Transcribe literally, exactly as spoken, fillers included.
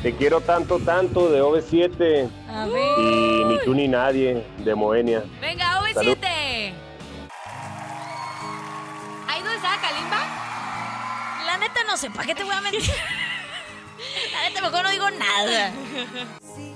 Te quiero tanto, tanto de O V siete. A ver. Y ni tú ni nadie de Moenia. Venga, O V siete. ¿Ahí dónde está Kalimba? La neta no sé, ¿para qué te voy a mentir? La neta mejor no digo nada.